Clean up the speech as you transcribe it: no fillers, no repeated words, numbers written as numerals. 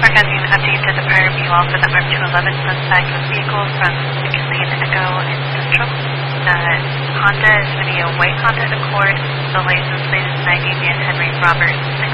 Broadcasting an update to the prior view for the ARM 211 suspect with vehicle from McLean Echo Industrial. Honda is going to be a white Honda Accord. The license plate is 90 Van Henry Roberts